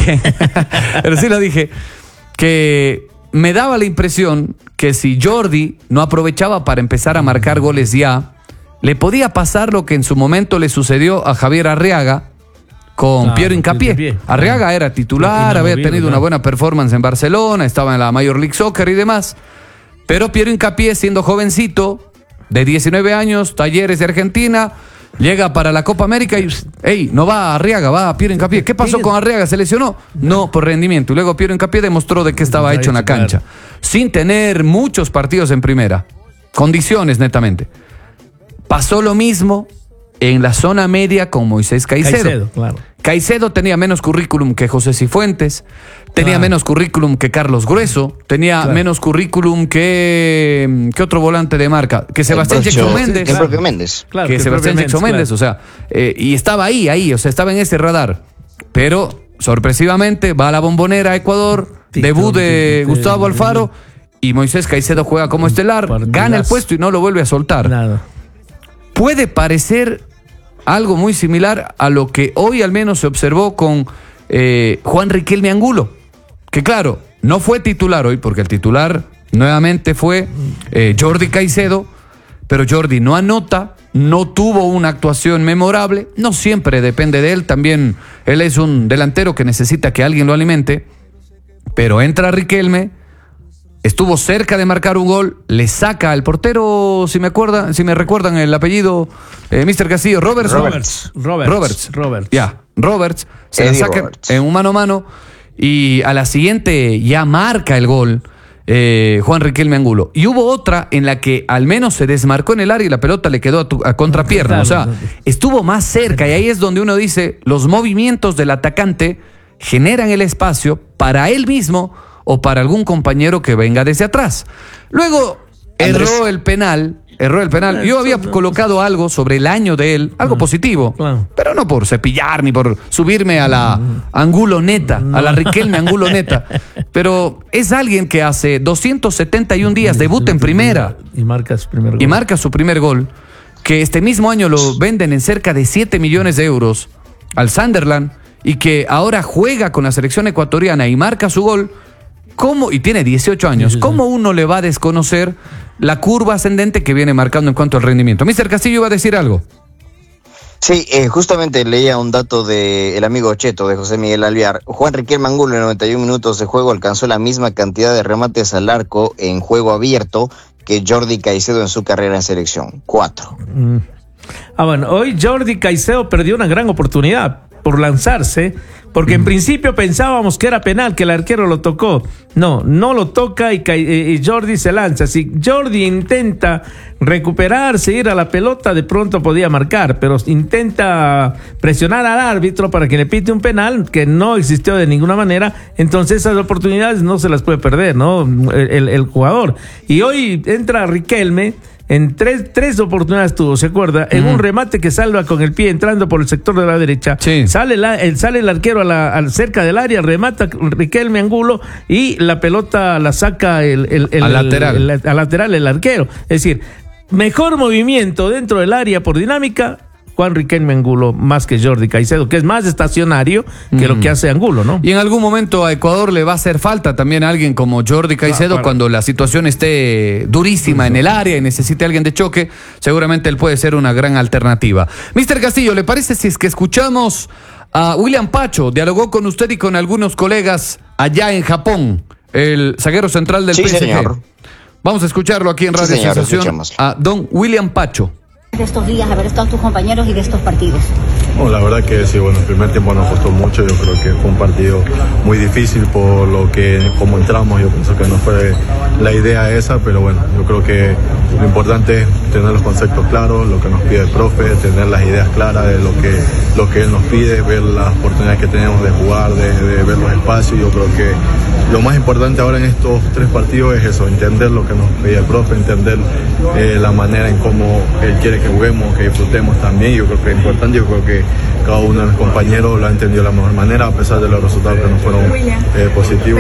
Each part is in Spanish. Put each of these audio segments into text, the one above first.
dije, que me daba la impresión que si Jordi no aprovechaba para empezar a marcar goles ya, le podía pasar lo que en su momento le sucedió a Javier Arriaga con Piero Hincapié. Arriaga era titular, había tenido una buena performance en Barcelona, estaba en la Major League Soccer y demás, pero Piero Hincapié, siendo jovencito, de 19 años, Talleres de Argentina, llega para la Copa América y no va Arriaga, va Piero Hincapié. ¿Qué pasó con Arriaga? ¿Se lesionó? No, por rendimiento. Y luego Piero Hincapié demostró de qué estaba hecho en la cancha, sin tener muchos partidos en primera, condiciones netamente. Pasó lo mismo en la zona media con Moisés Caicedo. Caicedo tenía menos currículum que José Cifuentes, tenía menos currículum que Carlos Grueso, tenía menos currículum que otro volante de marca, que Sebastián Jackson Méndez. El propio Méndez. Que Sebastián Jackson Méndez, o sea, y estaba ahí, o sea, estaba en ese radar. Pero, sorpresivamente, va a la Bombonera a Ecuador, debut de Gustavo Alfaro, y Moisés Caicedo juega como estelar, gana el puesto y no lo vuelve a soltar. Puede parecer algo muy similar a lo que hoy al menos se observó con Juan Riquelme Angulo, que claro, no fue titular hoy, porque el titular nuevamente fue Jordi Caicedo, pero Jordi no anota, no tuvo una actuación memorable, no siempre depende de él, también él es un delantero que necesita que alguien lo alimente, pero entra Riquelme, estuvo cerca de marcar un gol, le saca al portero, si me recuerdan el apellido, Mr. Castillo, Roberts. Roberts, se la saca en un mano a mano y a la siguiente ya marca el gol Juan Riquelme Angulo. Y hubo otra en la que al menos se desmarcó en el área y la pelota le quedó a contrapierna, o sea, estuvo más cerca y ahí es donde uno dice, los movimientos del atacante generan el espacio para él mismo o para algún compañero que venga desde atrás. Luego erró el penal. Yo había colocado algo sobre el año de él, algo positivo, pero no por cepillar ni por subirme a la Anguloneta, a la Riquelme Anguloneta, pero es alguien que hace 271 días debuta en primera y marca su primer gol, que este mismo año lo venden en cerca de 7 millones de euros al Sunderland y que ahora juega con la selección ecuatoriana y marca su gol. ¿Cómo? Y tiene 18 años. ¿Cómo uno le va a desconocer la curva ascendente que viene marcando en cuanto al rendimiento? Mr. Castillo iba a decir algo. Sí, justamente leía un dato del amigo Cheto, de José Miguel Alvear. Juan Riquelme Angulo en 91 minutos de juego alcanzó la misma cantidad de remates al arco en juego abierto que Jordi Caicedo en su carrera en selección. 4. Bueno, hoy Jordi Caicedo perdió una gran oportunidad por lanzarse, porque en principio pensábamos que era penal, que el arquero lo tocó. No lo toca y Jordi se lanza. Si Jordi intenta recuperarse, ir a la pelota, de pronto podía marcar, pero intenta presionar al árbitro para que le pite un penal que no existió de ninguna manera. Entonces esas oportunidades no se las puede perder, ¿no? El jugador. Y hoy entra Riquelme. En tres oportunidades tuvo, ¿se acuerda? En un remate que salva con el pie entrando por el sector de la derecha. Sale el arquero cerca del área, remata Riquelme Angulo y la pelota la saca al lateral el arquero. Es decir, mejor movimiento dentro del área por dinámica, Juan Riquelme Angulo, más que Jordi Caicedo, que es más estacionario que lo que hace Angulo, ¿no? Y en algún momento a Ecuador le va a hacer falta también alguien como Jordi Caicedo cuando la situación esté durísima en el área y necesite alguien de choque, seguramente él puede ser una gran alternativa. Mr. Castillo, ¿le parece si es que escuchamos a William Pacho? Dialogó con usted y con algunos colegas allá en Japón, el zaguero central del PSG. Señor. Vamos a escucharlo aquí en Radio Sensación a don William Pacho. De estos días, haber estado tus compañeros y de estos partidos. La verdad que sí, el primer tiempo nos costó mucho. Yo creo que fue un partido muy difícil por lo que como entramos. Yo pienso que no fue la idea esa, pero bueno, yo creo que lo importante es tener los conceptos claros, lo que nos pide el profe, tener las ideas claras de lo que él nos pide, ver las oportunidades que tenemos de jugar, de ver los espacios. Yo creo que lo más importante ahora en estos 3 partidos es eso, entender lo que nos pide el profe, entender la manera en cómo él quiere que juguemos, que disfrutemos también. Yo creo que es importante, yo creo que cada uno de mis compañeros lo ha entendido de la mejor manera, a pesar de los resultados que no fueron positivos.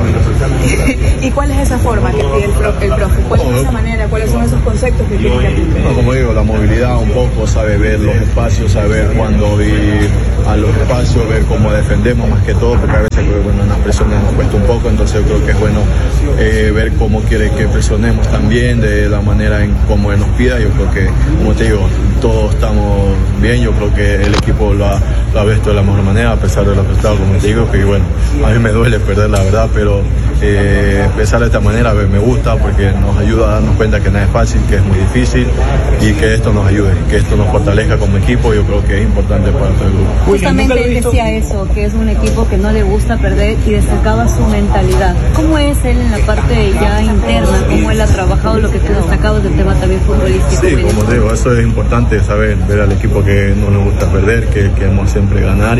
¿Y cuál es esa forma que pide el profe? ¿Cuál es esa manera? ¿Cuáles son esos conceptos que tiene que aplicar? Como digo, la movilidad un poco, sabe ver los espacios, saber cuándo ir a los espacios, ver cómo defendemos más que todo, porque a veces experiencia, que bueno, en las presiones nos cuesta un poco, entonces yo creo que es bueno ver cómo quiere que presionemos también, de la manera en cómo él nos pida. Yo creo que, como te digo, todos estamos bien, yo creo que el equipo lo ha visto de la mejor manera, a pesar de los resultados, como te digo, que bueno, a mí me duele perder, la verdad, pero empezar de esta manera me gusta, porque nos ayuda a darnos cuenta que nada es fácil, que es muy difícil, y que esto nos ayude, que esto nos fortalezca como equipo. Yo creo que es importante para todo el grupo. Justamente él decía eso, que es un equipo que no le gusta perder y destacaba su mentalidad. ¿Cómo es él en la parte ya interna? ¿Cómo él ha trabajado lo que tú destacabas del tema también futbolístico? Sí, como te digo, eso es importante saber, ver al equipo que no nos gusta perder, que queremos siempre ganar,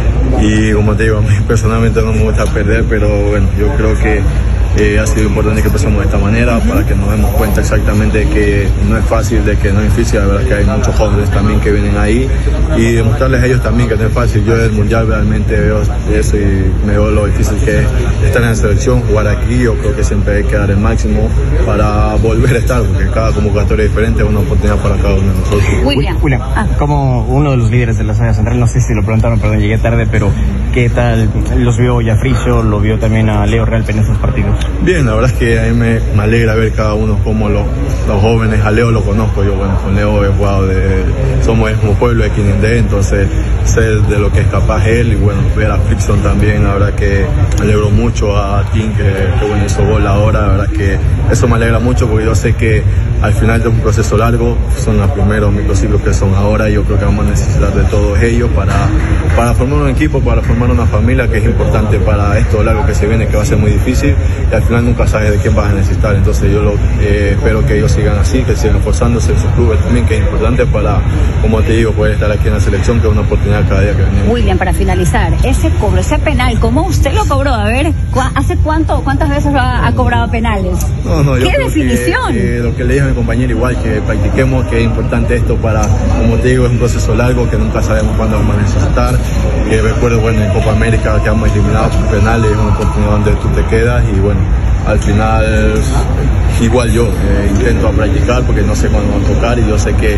y como te digo, a mí personalmente no me gusta perder, pero bueno, yo creo que ha sido importante que empecemos de esta manera para que nos demos cuenta exactamente de que no es fácil, de que no es difícil. La verdad es que hay muchos jóvenes también que vienen ahí, y demostrarles a ellos también que no es fácil. Yo del Mundial realmente veo eso y me veo lo difícil que es estar en la selección, jugar aquí. Yo creo que siempre hay que dar el máximo para volver a estar, porque cada convocatoria es diferente, es una oportunidad para cada uno de nosotros. William, como uno de los líderes de la saga central, no sé si lo preguntaron, perdón, llegué tarde, pero ¿qué tal los vio Yafrillo? ¿Lo vio también a Leo Real en esos partidos? Bien, la verdad es que a mí me alegra ver cada uno como los jóvenes. A Leo lo conozco, yo bueno, con Leo he jugado, somos del mismo pueblo de Quinindé, entonces sé de lo que es capaz él, y bueno, ver a Frickson también, la verdad que me alegro mucho, a Tim que bueno, hizo gol ahora, la verdad que eso me alegra mucho, porque yo sé que al final de un proceso largo, son los primeros microciclos que son ahora, y yo creo que vamos a necesitar de todos ellos para formar un equipo, para formar una familia, que es importante para esto largo que se viene, que va a ser muy difícil, y al final nunca sabes de quién vas a necesitar. Entonces yo espero que ellos sigan así, que sigan esforzándose en sus clubes también, que es importante para, como te digo, poder estar aquí en la selección, que es una oportunidad cada día que venimos. William, para finalizar, ese cobro, ese penal, ¿cómo usted lo cobró? A ver, ¿hace cuántas veces ha cobrado penales? No, yo ¿Qué creo definición? Lo que le dije a mi compañero, igual, que practiquemos, que es importante esto para, como te digo, es un proceso largo, que nunca sabemos cuándo vamos a necesitar. Que recuerdo, bueno, en Copa América que hemos eliminado por penales, es una oportunidad donde tú te quedas, y bueno, al final igual yo intento a practicar, porque no sé cuándo va a tocar, y yo sé que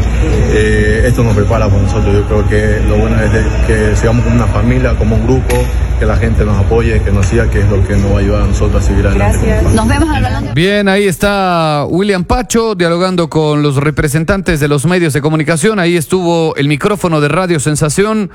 esto nos prepara para nosotros. Yo creo que lo bueno es que sigamos como una familia, como un grupo, que la gente nos apoye, que nos siga, que es lo que nos va a ayudar a nosotros a seguir adelante. Gracias. Nos vemos hablando. Bien, ahí está William Pacho dialogando con los representantes de los medios de comunicación. Ahí estuvo el micrófono de Radio Sensación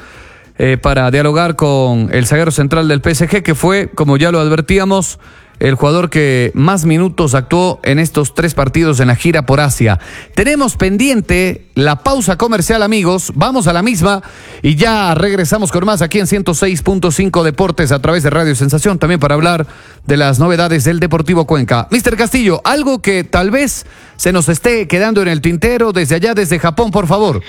para dialogar con el zaguero central del PSG, que fue, como ya lo advertíamos, el jugador que más minutos actuó en estos 3 partidos en la gira por Asia. Tenemos pendiente la pausa comercial, amigos. Vamos a la misma y ya regresamos con más aquí en 106.5 Deportes a través de Radio Sensación, también para hablar de las novedades del Deportivo Cuenca. Mr. Castillo, algo que tal vez se nos esté quedando en el tintero desde allá, desde Japón, por favor.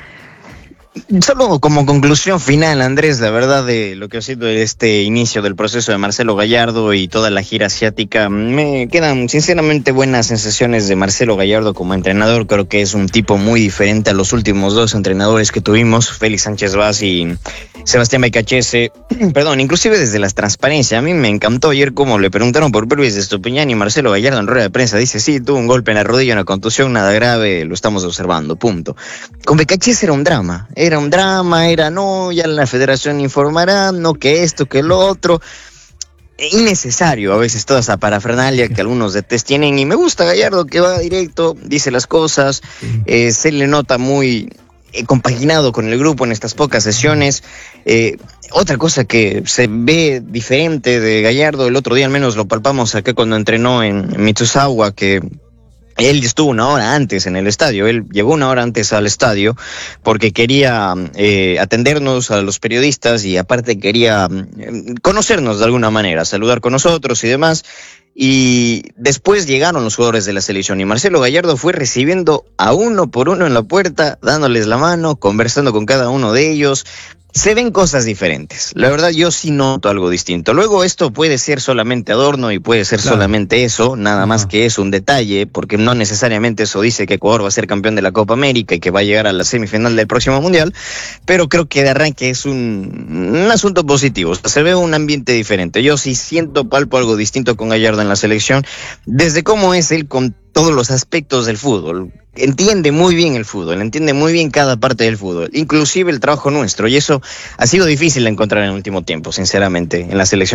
Solo como conclusión final, Andrés, la verdad de lo que ha sido este inicio del proceso de Marcelo Gallardo y toda la gira asiática, me quedan sinceramente buenas sensaciones de Marcelo Gallardo como entrenador. Creo que es un tipo muy diferente a los últimos 2 entrenadores que tuvimos, Félix Sánchez Vaz y Sebastián Becachese. Perdón, inclusive desde la transparencia. A mí me encantó ayer como le preguntaron por Pervis de Estupiñán, y Marcelo Gallardo en rueda de prensa dice: sí, tuvo un golpe en la rodilla, una contusión, nada grave, lo estamos observando, punto. Con Becachese era un drama, no, ya la federación informará, no, que esto, que lo otro. Innecesario a veces toda esa parafernalia que algunos de test tienen, y me gusta Gallardo, que va directo, dice las cosas, se le nota muy compaginado con el grupo en estas pocas sesiones. Otra cosa que se ve diferente de Gallardo, el otro día al menos lo palpamos acá cuando entrenó en Mitsusawa, que él estuvo 1 hora antes en el estadio. Él llegó 1 hora antes al estadio porque quería atendernos a los periodistas, y aparte quería conocernos de alguna manera, saludar con nosotros y demás. Y después llegaron los jugadores de la selección, y Marcelo Gallardo fue recibiendo a uno por uno en la puerta, dándoles la mano, conversando con cada uno de ellos. Se ven cosas diferentes. La verdad, yo sí noto algo distinto. Luego, esto puede ser solamente adorno y puede ser solamente eso, nada más que eso, un detalle, porque no necesariamente eso dice que Ecuador va a ser campeón de la Copa América y que va a llegar a la semifinal del próximo Mundial, pero creo que de arranque es un asunto positivo. O sea, se ve un ambiente diferente. Yo sí palpo algo distinto con Gallardo en la selección, desde cómo es él con todos los aspectos del fútbol. Entiende muy bien el fútbol, entiende muy bien cada parte del fútbol, inclusive el trabajo nuestro, y eso ha sido difícil de encontrar en el último tiempo, sinceramente, en la selección.